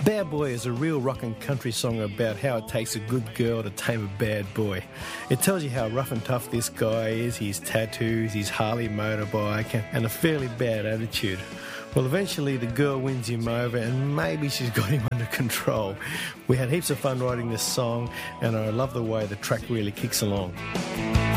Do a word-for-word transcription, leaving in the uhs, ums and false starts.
Bad Boy is a real rock and country song about how it takes a good girl to tame a bad boy. It tells you how rough and tough this guy is, his tattoos, his Harley motorbike, and a fairly bad attitude. Well, eventually the girl wins him over and maybe she's got him under control. We had heaps of fun writing this song and I love the way the track really kicks along.